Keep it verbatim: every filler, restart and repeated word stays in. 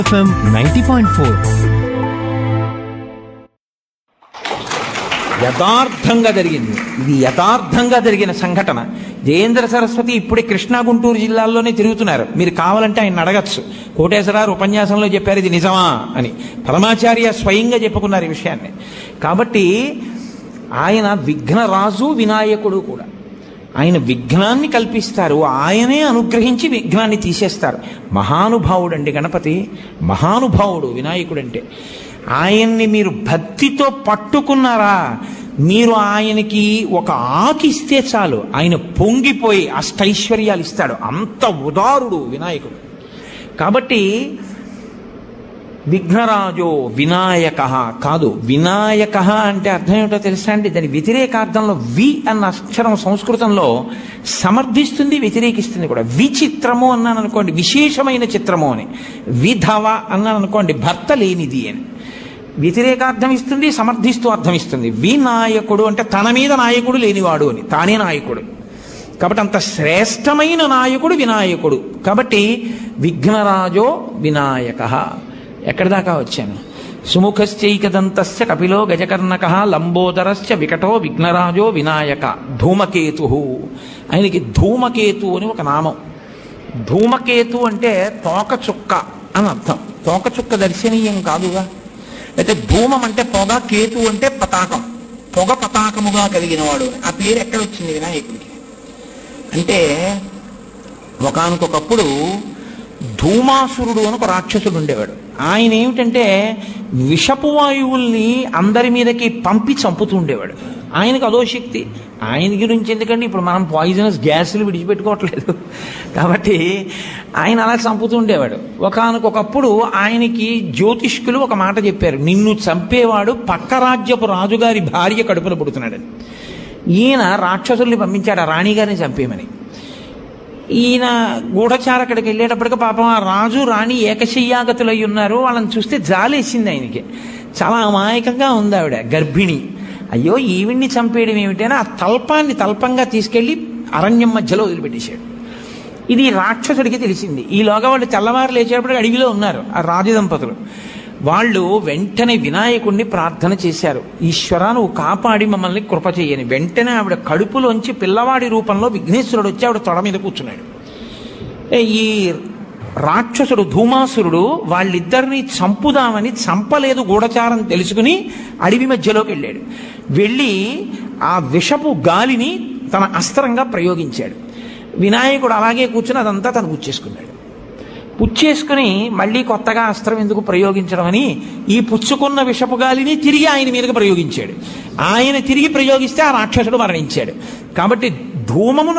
FM ninety point four. యథార్థంగా జరిగింది. ఇది యథార్థంగా జరిగిన సంఘటన. జయేంద్ర సరస్వతి ఇప్పుడే కృష్ణా గుంటూరు జిల్లాల్లోనే తిరుగుతున్నారు. మీరు కావాలంటే ఆయన అడగచ్చు. కోటేశ్వరరావు ఉపన్యాసంలో చెప్పారు ఇది నిజమా అని. పరమాచార్య స్వయంగా చెప్పుకున్నారు ఈ విషయాన్ని. కాబట్టి ఆయన విఘ్నరాజు వినాయకుడు కూడా. ఆయన విఘ్నాన్ని కల్పిస్తారు, ఆయనే అనుగ్రహించి విఘ్నాన్ని తీసేస్తారు. మహానుభావుడు అండి గణపతి, మహానుభావుడు వినాయకుడు అంటే. ఆయన్ని మీరు భక్తితో పట్టుకున్నారా, మీరు ఆయనకి ఒక ఆకిస్తే చాలు ఆయన పొంగిపోయి అష్టైశ్వర్యాలు ఇస్తాడు. అంత ఉదారుడు వినాయకుడు. కాబట్టి విఘ్నరాజో వినాయక కాదు, వినాయక అంటే అర్థం ఏమిటో తెలుసా అండి? దాని వ్యతిరేకార్థంలో వి అన్న అక్షరం సంస్కృతంలో సమర్థిస్తుంది, వ్యతిరేకిస్తుంది కూడా. విచిత్రము అన్నాను అనుకోండి, విశేషమైన చిత్రము అని. విధవ అన్నాను అనుకోండి, భర్త లేనిది అని. వ్యతిరేకార్థం ఇస్తుంది, సమర్థిస్తూ అర్థం ఇస్తుంది. వినాయకుడు అంటే తన మీద నాయకుడు లేనివాడు అని, తానే నాయకుడు. కాబట్టి అంత శ్రేష్టమైన నాయకుడు వినాయకుడు. కాబట్టి విఘ్నరాజో వినాయక. ఎక్కడి దాకా వచ్చాను? సుముఖశ్చైకదంతస్య కపిలో గజకర్ణక లంబోదరశ్చ వికటో విఘ్నరాజో వినాయక. ధూమకేతు, ఆయనకి ధూమకేతు అని ఒక నామం. ధూమకేతు అంటే తోక చుక్క అని అర్థం. తోక చుక్క దర్శనీయం కాదుగా. అయితే ధూమం అంటే పొగ, కేతు అంటే పతాకం, పొగ పతాకముగా కలిగిన వాడు. ఆ పేరు ఎక్కడ వచ్చింది వినాయకుడికి అంటే, ఒకానొకప్పుడు ధూమాసురుడు అని ఒక రాక్షసుడు ఉండేవాడు. ఆయన ఏమిటంటే విషపు వాయువుల్ని అందరి మీదకి పంపి చంపుతూ ఉండేవాడు. ఆయనకు అదో శక్తి. ఆయన గురించి ఎందుకంటే ఇప్పుడు మనం పాయిజనస్ గ్యాసులు విడిచిపెట్టుకోవట్లేదు కాబట్టి ఆయన అలా చంపుతూ ఉండేవాడు. ఒకానొకప్పుడు ఆయనకి జ్యోతిష్కులు ఒక మాట చెప్పారు, నిన్ను చంపేవాడు పక్క రాజ్యపు రాజుగారి భార్య కడుపులో పుడుతున్నాడని. ఈయన రాక్షసుల్ని పంపించాడు ఆ రాణిగారిని చంపేయమని. ఈయన గూఢచార అక్కడికి వెళ్ళేటప్పటికి పాపం ఆ రాజు రాణి ఏకశయ్యాగతులై ఉన్నారు. వాళ్ళని చూస్తే జాలేసింది ఆయనకి. చాలా అమాయకంగా ఉంది ఆవిడ, గర్భిణి. అయ్యో ఈవిడ్ని చంపేయడం ఏమిటైనా ఆ తల్పాన్ని తల్పంగా తీసుకెళ్లి అరణ్యం మధ్యలో వదిలిపెట్టేశాడు. ఇది రాక్షసుడికి తెలిసింది. ఈలోగా వాళ్ళు తెల్లవారు లేచేటప్పటికి అడవిలో ఉన్నారు ఆ రాజు దంపతులు. వాళ్ళు వెంటనే వినాయకుడిని ప్రార్థన చేశారు, ఈశ్వరా నువ్వు కాపాడి మమ్మల్ని కృప చేయని. వెంటనే ఆవిడ కడుపులోంచి పిల్లవాడి రూపంలో విఘ్నేశ్వరుడు వచ్చి ఆవిడ తొడ మీద కూర్చున్నాడు. ఈ రాక్షసుడు ధూమాసురుడు వాళ్ళిద్దరిని చంపుదామని చంపలేదు, గూఢచారం తెలుసుకుని అడవి మధ్యలోకి వెళ్ళాడు. వెళ్ళి ఆ విషపు గాలిని తన అస్త్రంగా ప్రయోగించాడు. వినాయకుడు అలాగే కూర్చుని అదంతా తను పుచ్చేసుకున్నాడు. పుచ్చేసుకుని మళ్ళీ కొత్తగా అస్త్రం ఎందుకు ప్రయోగించడం అని ఈ పుచ్చుకున్న విషపు గాలిని తిరిగి ఆయన మీదకి ప్రయోగించాడు. ఆయన తిరిగి ప్రయోగిస్తే ఆ రాక్షసుడు మరణించాడు. కాబట్టి ధూమమును